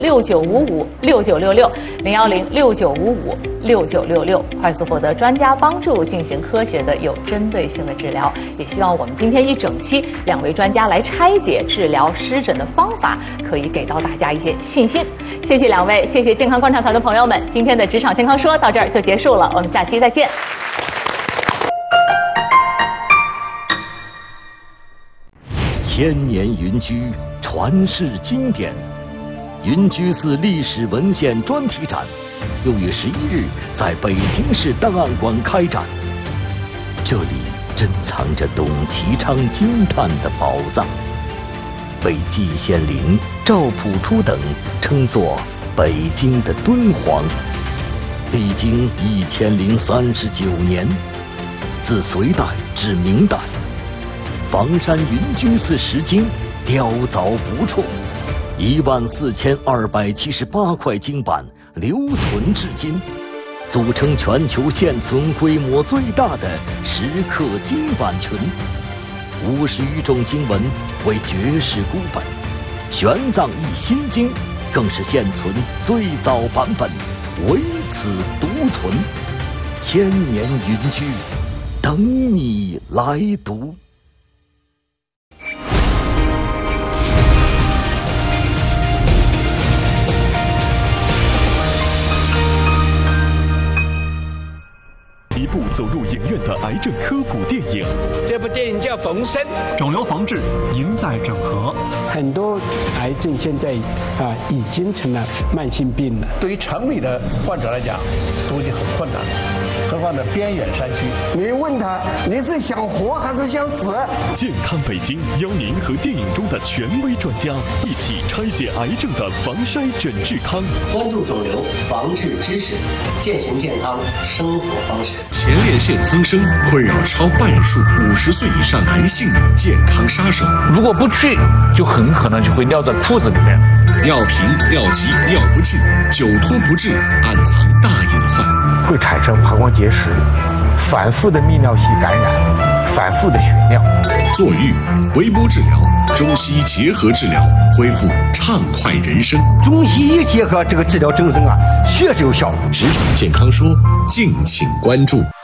69556966，01069556966，快速获得专家帮助，进行科学的有针对性的治疗。也希望我们今天一整期两位专家来拆解治疗湿疹的方法，可以给到大家一些信心。谢谢两位，谢谢健康观察团的朋友们，今天的职场健康说到这儿就结束了，我们下期再见。 千年云居，传世经典。云居寺历史文献专题展6月11日在北京市档案馆开展，这里珍藏着董其昌惊叹的宝藏，被季羡林、赵朴初等称作北京的敦煌。历经1039年，自隋代至明代，房山云居寺石经雕凿不辍，14278块经版留存至今，组成全球现存规模最大的石刻经版群。50余种经文为绝世孤本，玄奘译心经更是现存最早版本，唯此独存。千年云居，等你来读。 一部走入影院的癌症科普电影， 这部电影叫《冯生》， 肿瘤防治赢在整合。 很多癌症现在已经成了慢性病了。 对于城里的患者来讲，都已经很困难了，何况在边远山区。 你问他，你是想活还是想死？ 健康北京邀您和电影中的权威专家一起拆解癌症的防筛诊治康， 关注肿瘤防治知识，践行健康生活方式。 前列腺增生困扰超半数50岁以上男性健康杀手， 如果不去，就很可能就会尿在裤子里面。 尿频、尿急、尿不尽，久拖不治，暗藏大隐患， 会产生膀胱结石，反复的泌尿系感染，反复的血尿。 坐浴、微波治疗、中西医结合治疗，恢复畅快人生。 中西医结合这个治疗真正确实有效。 职场健康说，敬请关注。